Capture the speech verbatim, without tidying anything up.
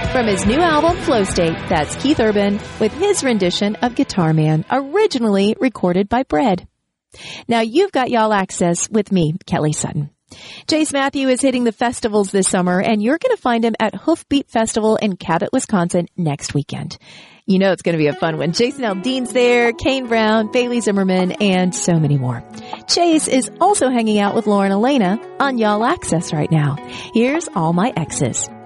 From his new album, Flow State, that's Keith Urban with his rendition of Guitar Man, originally recorded by Bread. Now you've got Y'all Access with me, Kelly Sutton. Chase Matthew is hitting the festivals this summer, and you're going to find him at Hoofbeat Festival in Cabot, Wisconsin next weekend. You know it's going to be a fun one. Jason Aldean's there, Kane Brown, Bailey Zimmerman, and so many more. Chase is also hanging out with Lauren Elena on Y'all Access right now. Here's All My Exes.